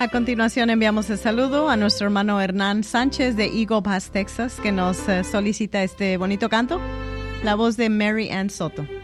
A continuación enviamos el saludo a nuestro hermano Hernán Sánchez de Eagle Pass, Texas, que nos solicita este bonito canto, la voz de Mary Ann Soto.